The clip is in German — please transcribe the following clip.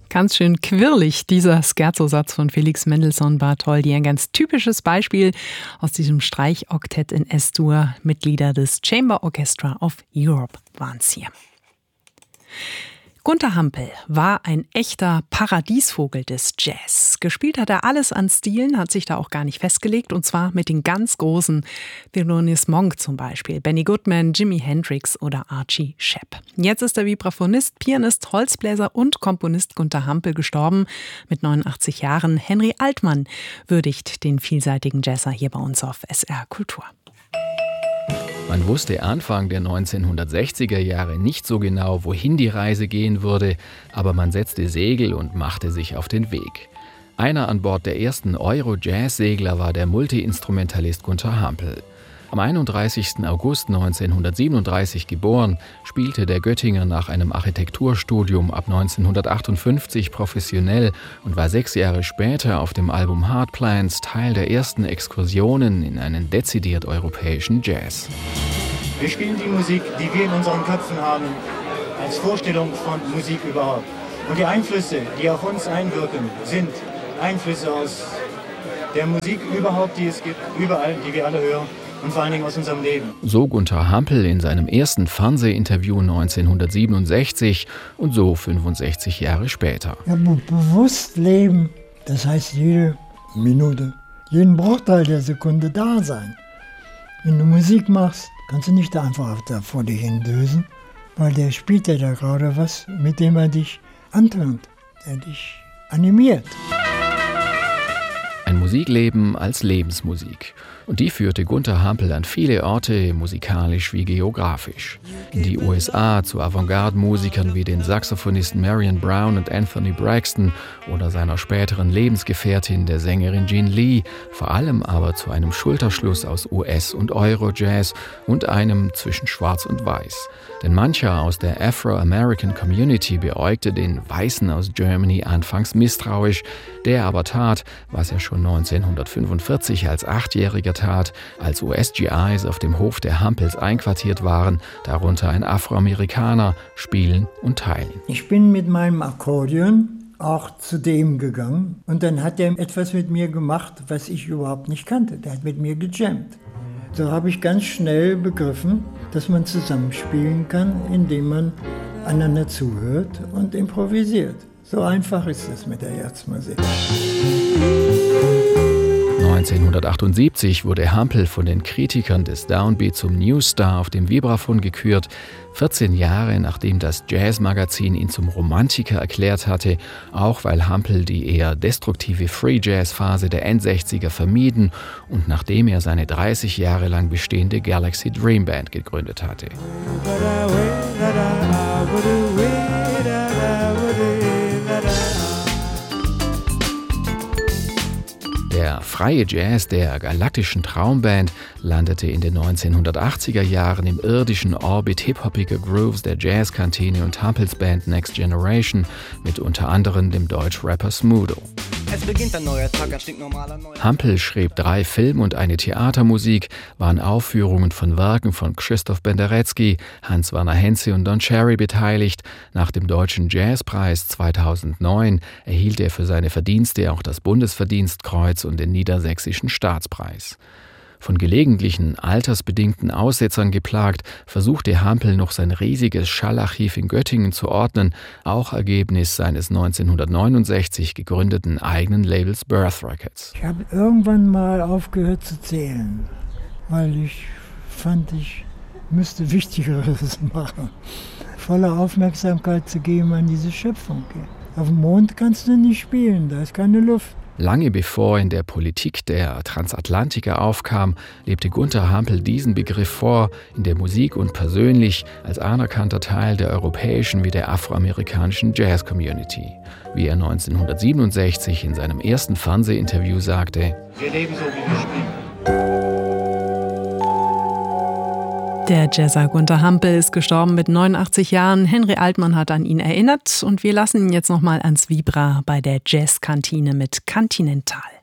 Ganz schön quirlig, dieser Scherzo-Satz von Felix Mendelssohn Bartholdy. Ein ganz typisches Beispiel aus diesem Streichoktett in S-Dur. Mitglieder des Chamber Orchestra of Europe waren es hier. Gunter Hampel war ein echter Paradiesvogel des Jazz. Gespielt hat er alles an Stilen, hat sich da auch gar nicht festgelegt, und zwar mit den ganz Großen. Thelonious Monk zum Beispiel, Benny Goodman, Jimi Hendrix oder Archie Shepp. Jetzt ist der Vibraphonist, Pianist, Holzbläser und Komponist Gunter Hampel gestorben. Mit 89 Jahren. Henry Altmann würdigt den vielseitigen Jazzer hier bei uns auf SR Kultur. Man wusste Anfang der 1960er Jahre nicht so genau, wohin die Reise gehen würde, aber man setzte Segel und machte sich auf den Weg. Einer an Bord der ersten Euro-Jazz-Segler war der Multi-Instrumentalist Gunter Hampel. Am 31. August 1937 geboren, spielte der Göttinger nach einem Architekturstudium ab 1958 professionell und war 6 Jahre später auf dem Album Hard Plans Teil der ersten Exkursionen in einen dezidiert europäischen Jazz. Wir spielen die Musik, die wir in unseren Köpfen haben, als Vorstellung von Musik überhaupt. Und die Einflüsse, die auf uns einwirken, sind Einflüsse aus der Musik überhaupt, die es gibt, überall, die wir alle hören. Und vor allen Dingen aus unserem Leben. So Gunter Hampel in seinem ersten Fernsehinterview 1967 und so 65 Jahre später. Ja, bewusst leben, das heißt jede Minute, jeden Bruchteil der Sekunde da sein. Wenn du Musik machst, kannst du nicht einfach da vor dir hindösen, weil der spielt ja da gerade was, mit dem er dich antörnt, der dich animiert. Ein Musikleben als Lebensmusik. Und die führte Gunter Hampel an viele Orte, musikalisch wie geografisch. In die USA zu Avantgarde-Musikern wie den Saxophonisten Marion Brown und Anthony Braxton oder seiner späteren Lebensgefährtin, der Sängerin Jean Lee, vor allem aber zu einem Schulterschluss aus US- und Euro-Jazz und einem zwischen Schwarz und Weiß. Denn mancher aus der Afro-American Community beäugte den Weißen aus Germany anfangs misstrauisch, der aber tat, was er schon 1945 als 8-Jähriger tat, als US-GIs auf dem Hof der Hampels einquartiert waren, darunter ein Afroamerikaner, spielen und teilen. Ich bin mit meinem Akkordeon auch zu dem gegangen und dann hat er etwas mit mir gemacht, was ich überhaupt nicht kannte. Der hat mit mir gejammt. So habe ich ganz schnell begriffen, dass man zusammenspielen kann, indem man einander zuhört und improvisiert. So einfach ist es mit der Jazzmusik. 1978 wurde Hampel von den Kritikern des Downbeat zum Newstar auf dem Vibraphon gekürt. 14 Jahre nachdem das Jazzmagazin ihn zum Romantiker erklärt hatte, auch weil Hampel die eher destruktive Free-Jazz-Phase der End-60er vermieden und nachdem er seine 30 Jahre lang bestehende Galaxy Dream Band gegründet hatte. Der freie Jazz der Galaktischen Traumband landete in den 1980er Jahren im irdischen Orbit hip-hoppiger Grooves der Jazzkantine und Hampels Band Next Generation mit unter anderem dem Deutsch-Rapper Smudo. Es beginnt ein neuer Tag, ein stinknormaler neuer. Hampel schrieb 3 Film- und eine Theatermusik, waren Aufführungen von Werken von Krzysztof Penderecki, Hans-Werner Henze und Don Cherry beteiligt. Nach dem Deutschen Jazzpreis 2009 erhielt er für seine Verdienste auch das Bundesverdienstkreuz und den Niedersächsischen Staatspreis. Von gelegentlichen altersbedingten Aussetzern geplagt, versuchte Hampel noch sein riesiges Schallarchiv in Göttingen zu ordnen, auch Ergebnis seines 1969 gegründeten eigenen Labels Birth Records. Ich habe irgendwann mal aufgehört zu zählen, weil ich fand, ich müsste Wichtigeres machen. Volle Aufmerksamkeit zu geben an diese Schöpfung. Auf dem Mond kannst du nicht spielen, da ist keine Luft. Lange bevor in der Politik der Transatlantiker aufkam, lebte Gunter Hampel diesen Begriff vor, in der Musik und persönlich als anerkannter Teil der europäischen wie der afroamerikanischen Jazz-Community. Wie er 1967 in seinem ersten Fernsehinterview sagte: Wir leben so, wie wir spielen. Der Jazzer Gunter Hampel ist gestorben mit 89 Jahren. Henry Altmann hat an ihn erinnert und wir lassen ihn jetzt nochmal ans Vibra bei der Jazzkantine mit Continental.